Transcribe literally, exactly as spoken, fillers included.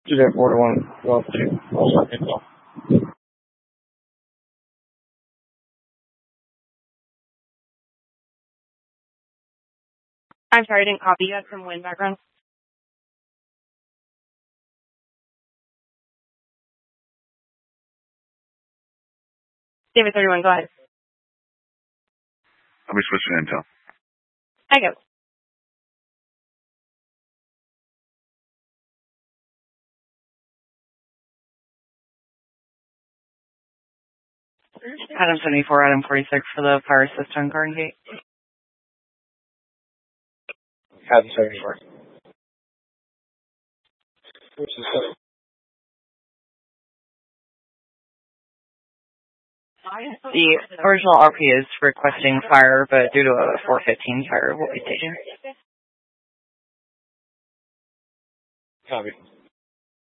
Two zero four one. Well, two. I'm sorry, I didn't copy. You had some wind background. David thirty-one, go ahead. I'll be switching intel. I go. Adam seventy-four, Adam forty-six for the fire system, Garden Gate. Adam seventy-four. Which is good. The original R P is requesting fire, but due to a four fifteen fire, will be staging. Copy.